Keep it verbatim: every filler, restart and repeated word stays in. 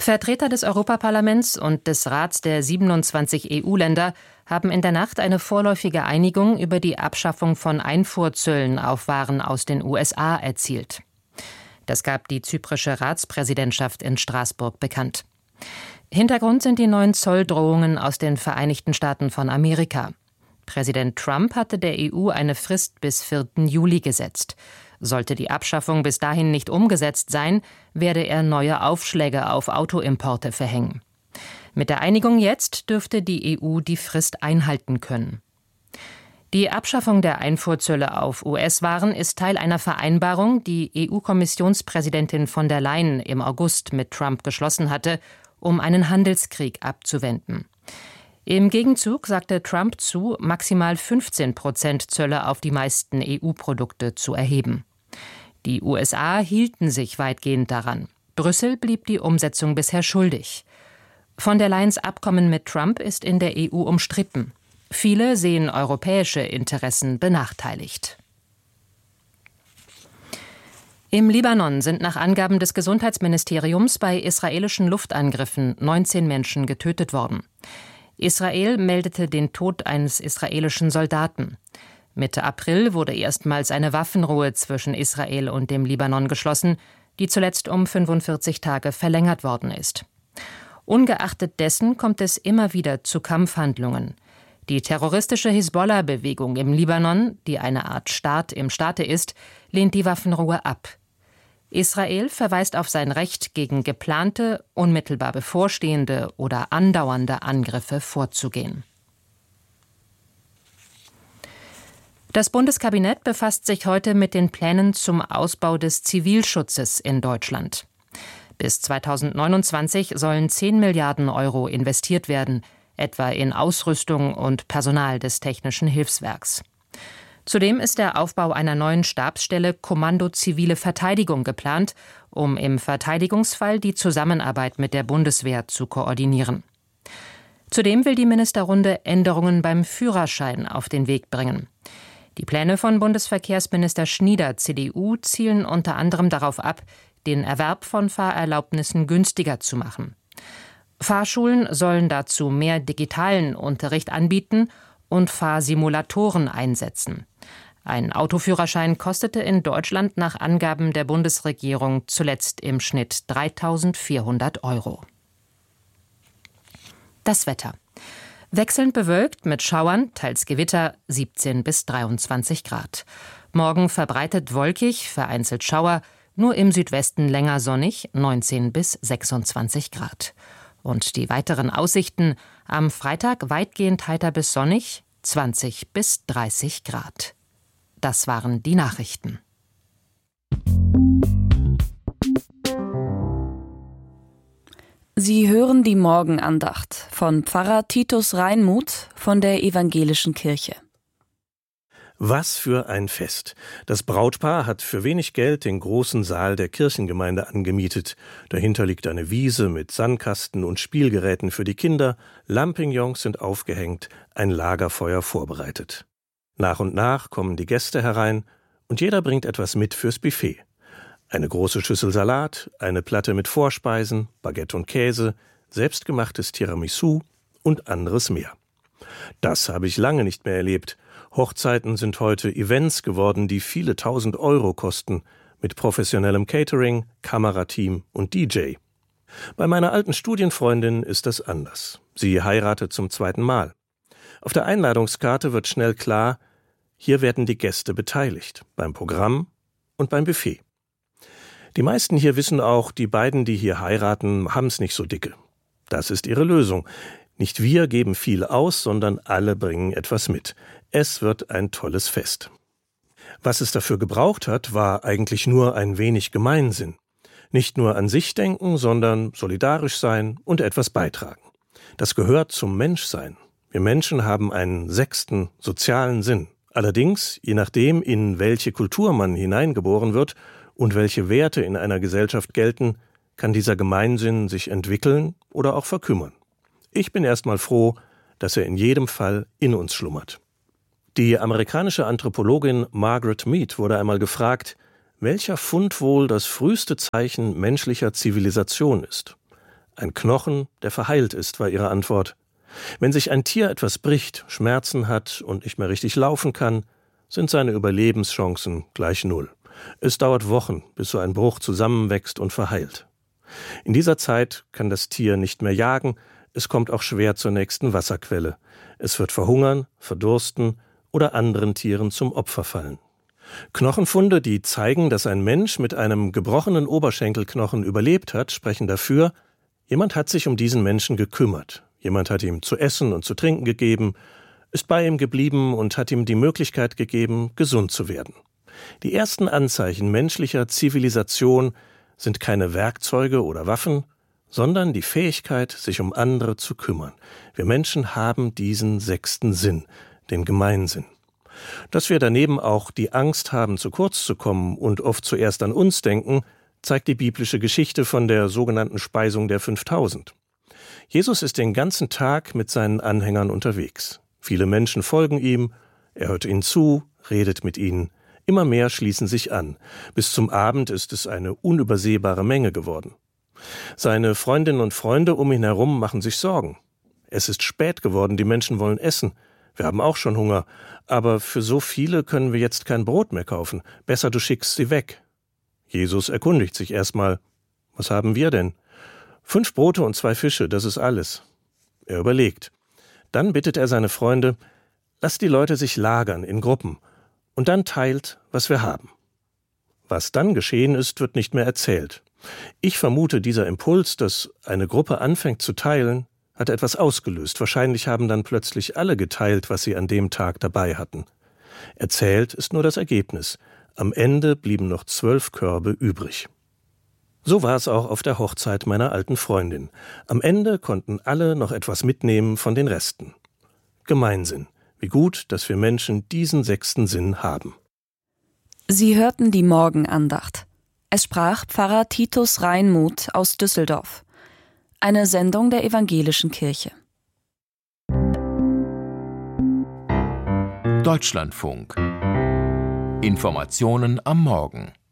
Vertreter des Europaparlaments und des Rats der siebenundzwanzig E U-Länder haben in der Nacht eine vorläufige Einigung über die Abschaffung von Einfuhrzöllen auf Waren aus den U S A erzielt. Das gab die zyprische Ratspräsidentschaft in Straßburg bekannt. Hintergrund sind die neuen Zolldrohungen aus den Vereinigten Staaten von Amerika. Präsident Trump hatte der E U eine Frist bis vierten Juli gesetzt. Sollte die Abschaffung bis dahin nicht umgesetzt sein, werde er neue Aufschläge auf Autoimporte verhängen. Mit der Einigung jetzt dürfte die E U die Frist einhalten können. Die Abschaffung der Einfuhrzölle auf U S-Waren ist Teil einer Vereinbarung, die E U-Kommissionspräsidentin von der Leyen im August mit Trump geschlossen hatte, um einen Handelskrieg abzuwenden. Im Gegenzug sagte Trump zu, maximal fünfzehn Prozent Zölle auf die meisten E U-Produkte zu erheben. Die U S A hielten sich weitgehend daran. Brüssel blieb die Umsetzung bisher schuldig. Von der Leyens Abkommen mit Trump ist in der E U umstritten. Viele sehen europäische Interessen benachteiligt. Im Libanon sind nach Angaben des Gesundheitsministeriums bei israelischen Luftangriffen neunzehn Menschen getötet worden. Israel meldete den Tod eines israelischen Soldaten. Mitte April wurde erstmals eine Waffenruhe zwischen Israel und dem Libanon geschlossen, die zuletzt um fünfundvierzig Tage verlängert worden ist. Ungeachtet dessen kommt es immer wieder zu Kampfhandlungen. Die terroristische Hisbollah-Bewegung im Libanon, die eine Art Staat im Staate ist, lehnt die Waffenruhe ab. Israel verweist auf sein Recht, gegen geplante, unmittelbar bevorstehende oder andauernde Angriffe vorzugehen. Das Bundeskabinett befasst sich heute mit den Plänen zum Ausbau des Zivilschutzes in Deutschland. Bis zweitausendneunundzwanzig sollen zehn Milliarden Euro investiert werden, etwa in Ausrüstung und Personal des Technischen Hilfswerks. Zudem ist der Aufbau einer neuen Stabsstelle Kommando Zivile Verteidigung geplant, um im Verteidigungsfall die Zusammenarbeit mit der Bundeswehr zu koordinieren. Zudem will die Ministerrunde Änderungen beim Führerschein auf den Weg bringen. Die Pläne von Bundesverkehrsminister Schnieder, C D U, zielen unter anderem darauf ab, den Erwerb von Fahrerlaubnissen günstiger zu machen. Fahrschulen sollen dazu mehr digitalen Unterricht anbieten und Fahrsimulatoren einsetzen. Ein Autoführerschein kostete in Deutschland nach Angaben der Bundesregierung zuletzt im Schnitt dreitausendvierhundert Euro. Das Wetter. Wechselnd bewölkt mit Schauern, teils Gewitter, siebzehn bis dreiundzwanzig Grad. Morgen verbreitet wolkig, vereinzelt Schauer, nur im Südwesten länger sonnig, neunzehn bis sechsundzwanzig Grad. Und die weiteren Aussichten: am Freitag weitgehend heiter bis sonnig, zwanzig bis dreißig Grad. Das waren die Nachrichten. Sie hören die Morgenandacht von Pfarrer Titus Reinmuth von der Evangelischen Kirche. Was für ein Fest! Das Brautpaar hat für wenig Geld den großen Saal der Kirchengemeinde angemietet. Dahinter liegt eine Wiese mit Sandkasten und Spielgeräten für die Kinder, Lampignons sind aufgehängt, ein Lagerfeuer vorbereitet. Nach und nach kommen die Gäste herein und jeder bringt etwas mit fürs Buffet. Eine große Schüssel Salat, eine Platte mit Vorspeisen, Baguette und Käse, selbstgemachtes Tiramisu und anderes mehr. Das habe ich lange nicht mehr erlebt. Hochzeiten sind heute Events geworden, die viele tausend Euro kosten, mit professionellem Catering, Kamerateam und D J. Bei meiner alten Studienfreundin ist das anders. Sie heiratet zum zweiten Mal. Auf der Einladungskarte wird schnell klar, hier werden die Gäste beteiligt, beim Programm und beim Buffet. Die meisten hier wissen auch, die beiden, die hier heiraten, haben's nicht so dicke. Das ist ihre Lösung. Nicht wir geben viel aus, sondern alle bringen etwas mit. Es wird ein tolles Fest. Was es dafür gebraucht hat, war eigentlich nur ein wenig Gemeinsinn. Nicht nur an sich denken, sondern solidarisch sein und etwas beitragen. Das gehört zum Menschsein. Wir Menschen haben einen sechsten sozialen Sinn. Allerdings, je nachdem, in welche Kultur man hineingeboren wird und welche Werte in einer Gesellschaft gelten, kann dieser Gemeinsinn sich entwickeln oder auch verkümmern. Ich bin erstmal froh, dass er in jedem Fall in uns schlummert. Die amerikanische Anthropologin Margaret Mead wurde einmal gefragt, welcher Fund wohl das früheste Zeichen menschlicher Zivilisation ist. Ein Knochen, der verheilt ist, war ihre Antwort. Wenn sich ein Tier etwas bricht, Schmerzen hat und nicht mehr richtig laufen kann, sind seine Überlebenschancen gleich null. Es dauert Wochen, bis so ein Bruch zusammenwächst und verheilt. In dieser Zeit kann das Tier nicht mehr jagen, es kommt auch schwer zur nächsten Wasserquelle. Es wird verhungern, verdursten oder anderen Tieren zum Opfer fallen. Knochenfunde, die zeigen, dass ein Mensch mit einem gebrochenen Oberschenkelknochen überlebt hat, sprechen dafür, jemand hat sich um diesen Menschen gekümmert. Jemand hat ihm zu essen und zu trinken gegeben, ist bei ihm geblieben und hat ihm die Möglichkeit gegeben, gesund zu werden. Die ersten Anzeichen menschlicher Zivilisation sind keine Werkzeuge oder Waffen, sondern die Fähigkeit, sich um andere zu kümmern. Wir Menschen haben diesen sechsten Sinn, den Gemeinsinn. Dass wir daneben auch die Angst haben, zu kurz zu kommen und oft zuerst an uns denken, zeigt die biblische Geschichte von der sogenannten Speisung der fünftausend. Jesus ist den ganzen Tag mit seinen Anhängern unterwegs. Viele Menschen folgen ihm, er hört ihnen zu, redet mit ihnen. Immer mehr schließen sich an. Bis zum Abend ist es eine unübersehbare Menge geworden. Seine Freundinnen und Freunde um ihn herum machen sich Sorgen. Es ist spät geworden, die Menschen wollen essen. Wir haben auch schon Hunger, aber für so viele können wir jetzt kein Brot mehr kaufen. Besser, du schickst sie weg. Jesus erkundigt sich erstmal, was haben wir denn? Fünf Brote und zwei Fische, das ist alles. Er überlegt. Dann bittet er seine Freunde, lasst die Leute sich lagern in Gruppen und dann teilt, was wir haben. Was dann geschehen ist, wird nicht mehr erzählt. Ich vermute, dieser Impuls, dass eine Gruppe anfängt zu teilen, hat etwas ausgelöst. Wahrscheinlich haben dann plötzlich alle geteilt, was sie an dem Tag dabei hatten. Erzählt ist nur das Ergebnis. Am Ende blieben noch zwölf Körbe übrig. So war es auch auf der Hochzeit meiner alten Freundin. Am Ende konnten alle noch etwas mitnehmen von den Resten. Gemeinsinn. Wie gut, dass wir Menschen diesen sechsten Sinn haben. Sie hörten die Morgenandacht. Es sprach Pfarrer Titus Reinmuth aus Düsseldorf. Eine Sendung der Evangelischen Kirche. Deutschlandfunk. Informationen am Morgen.